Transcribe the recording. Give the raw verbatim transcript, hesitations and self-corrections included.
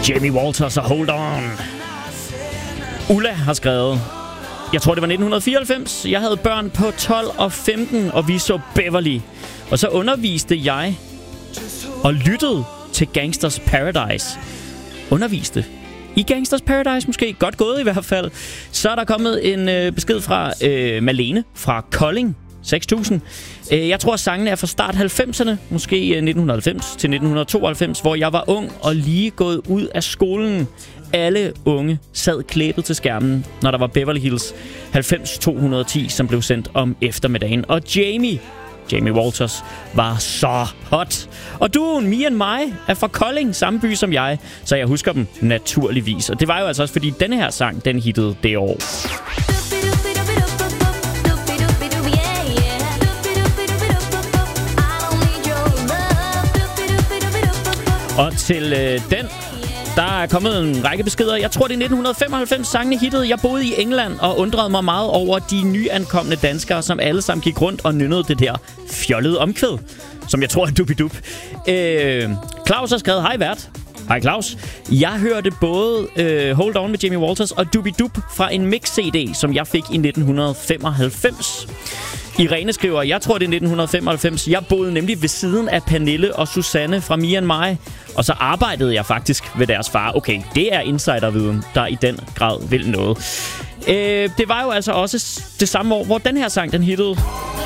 Jamie Walters og Hold On. Ulla har skrevet: Jeg tror, det var nitten fireoghalvfems. Jeg havde børn på tolv og femten, og vi så Beverly. Og så underviste jeg og lyttede til Gangsters Paradise. Underviste i Gangsters Paradise måske. Godt gået i hvert fald. Så er der kommet en øh, besked fra øh, Malene fra Kolding. seks tusind. Øh, jeg tror, sangene er fra start halvfemserne. Måske nitten halvfems til nitten tooghalvfems, hvor jeg var ung og lige gået ud af skolen. Alle unge sad klæbet til skærmen, når der var Beverly Hills halvfems to hundrede og ti, som blev sendt om eftermiddagen. Og Jamie, Jamie Walters, var så hot. Og duoen Me and My er fra Kolding, samme by som jeg, så jeg husker dem naturligvis. Og det var jo altså også, fordi denne her sang, den hittede det år. Og til øh, den, der er kommet en række beskeder. Jeg tror, det er nitten femoghalvfems, sangene hittede. Jeg boede i England og undrede mig meget over de nyankomne danskere, som alle sammen gik rundt og nynnede det der fjollede omkvæd, som jeg tror er dubidup. Øh, Claus har skrevet: Hej vært. Hej Claus. Jeg hørte både øh, Hold On med Jamie Walters og Dubidup fra en mix-C D, som jeg fik i nitten femoghalvfems. Irene skriver: Jeg tror, det er nitten femoghalvfems. Jeg boede nemlig ved siden af Pernille og Susanne fra Me and My. Og så arbejdede jeg faktisk ved deres far. Okay, det er insiderviden, der i den grad vil noget. Øh, det var jo altså også det samme år, hvor den her sang, den hittede.